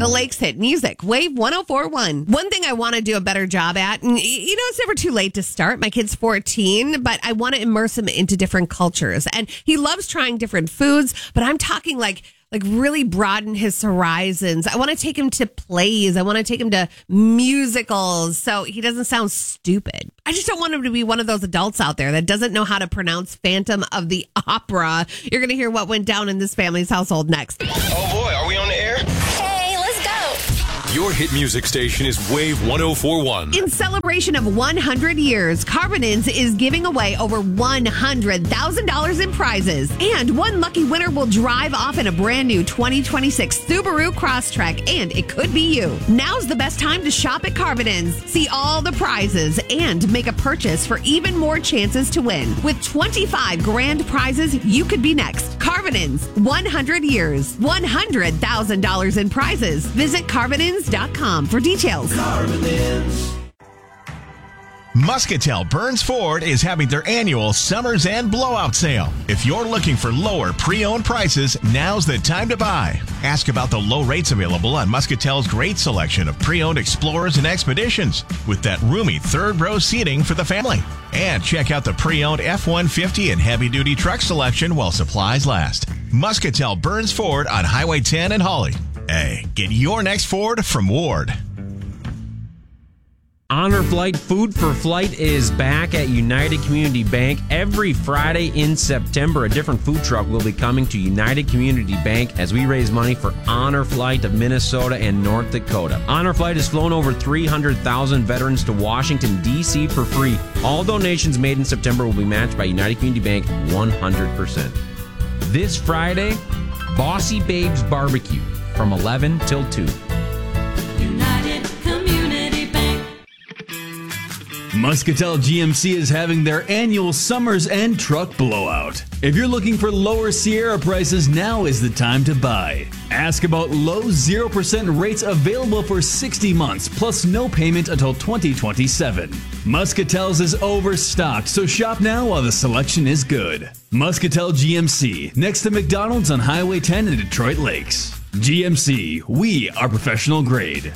The Lakes Hit Music, Wave 104.1. One thing I want to do a better job at, and it's never too late to start. My kid's 14, but I want to immerse him into different cultures. And he loves trying different foods, but I'm talking like really broaden his horizons. I want to take him to plays. I want to take him to musicals so he doesn't sound stupid. I just don't want him to be one of those adults out there that doesn't know how to pronounce Phantom of the Opera. You're going to hear what went down in this family's household next. Oh boy, are we on the air? Hey, let's go. Your hit music station is Wave 104.1. In celebration of 100 years, Carbonins is giving away over $100,000 in prizes. And one lucky winner will drive off in a brand new 2026 Subaru Crosstrek, and it could be you. Now's the best time to shop at Carbonins. See all the prizes and make a purchase for even more chances to win. With 25 grand prizes, you could be next. Carbonins, 100 years, $100,000 in prizes. Visit Carbonins.com for details. Muscatel Burns Ford is having their annual Summers End Blowout Sale. If you're looking for lower pre-owned prices, now's the time to buy. Ask about the low rates available on Muscatel's great selection of pre-owned Explorers and Expeditions with that roomy third row seating for the family. And check out the pre-owned F-150 and heavy-duty truck selection while supplies last. Muscatel Burns Ford on Highway 10 in Hawley. Hey, get your next Ford from Ward. Honor Flight Food for Flight is back at United Community Bank. Every Friday in September, a different food truck will be coming to United Community Bank as we raise money for Honor Flight of Minnesota and North Dakota. Honor Flight has flown over 300,000 veterans to Washington, D.C. for free. All donations made in September will be matched by United Community Bank 100%. This Friday, Bossy Babes Barbecue from 11 till 2. United Community Bank. Muscatel GMC is having their annual Summer's End Truck Blowout. If you're looking for lower Sierra prices, now is the time to buy. Ask about low 0% rates available for 60 months, plus no payment until 2027. Muscatel's is overstocked, so shop now while the selection is good. Muscatel GMC, next to McDonald's on Highway 10 in Detroit Lakes. GMC, we are professional grade.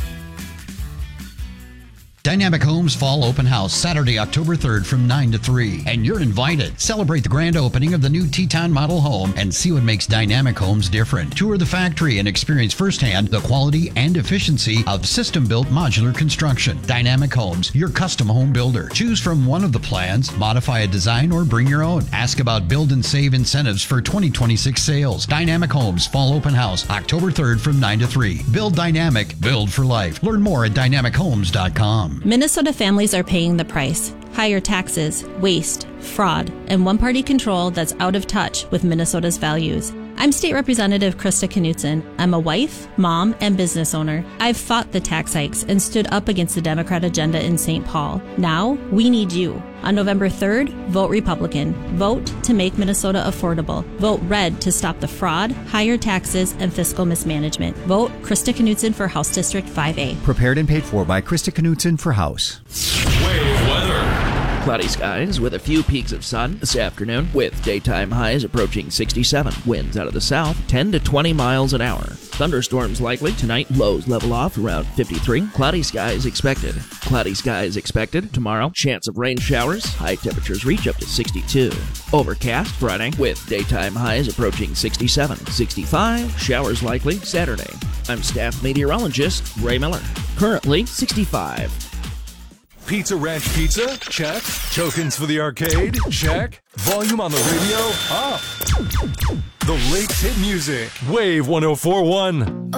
Dynamic Homes Fall Open House, Saturday, October 3rd from 9 to 3. And you're invited. Celebrate the grand opening of the new Teton model home and see what makes Dynamic Homes different. Tour the factory and experience firsthand the quality and efficiency of system-built modular construction. Dynamic Homes, your custom home builder. Choose from one of the plans, modify a design, or bring your own. Ask about build and save incentives for 2026 sales. Dynamic Homes Fall Open House, October 3rd from 9 to 3. Build dynamic, build for life. Learn more at dynamichomes.com. Minnesota families are paying the price. Higher taxes, waste, fraud, and one-party control that's out of touch with Minnesota's values. I'm State Representative Krista Knutson. I'm a wife, mom, and business owner. I've fought the tax hikes and stood up against the Democrat agenda in St. Paul. Now, we need you. On November 3rd, vote Republican. Vote to make Minnesota affordable. Vote red to stop the fraud, higher taxes, and fiscal mismanagement. Vote Krista Knutson for House District 5A. Prepared and paid for by Krista Knutson for House. Wave weather. Cloudy skies with a few peaks of sun this afternoon, with daytime highs approaching 67. Winds out of the south 10 to 20 miles an hour. Thunderstorms likely tonight. Lows level off around 53. Cloudy skies expected. Cloudy skies expected tomorrow. Chance of rain showers. High temperatures reach up to 62. Overcast Friday with daytime highs approaching 67. 65. Showers likely Saturday. I'm staff meteorologist Ray Miller. Currently 65. Pizza Ranch Pizza? Check. Tokens for the arcade? Check. Volume on the radio? Up. The Lakes Hit Music. Wave 104.1.